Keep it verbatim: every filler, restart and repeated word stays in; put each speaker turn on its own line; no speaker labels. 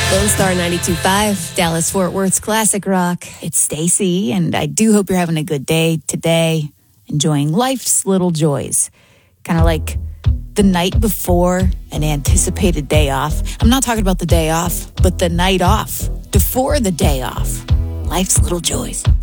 Lone Star ninety-two point five, Dallas Fort Worth's classic rock. It's Stacy, and I do hope you're having a good day today, enjoying life's little joys. Kind of like the night before an anticipated day off. I'm not talking about the day off, but the night off, before the day off. Life's little joys.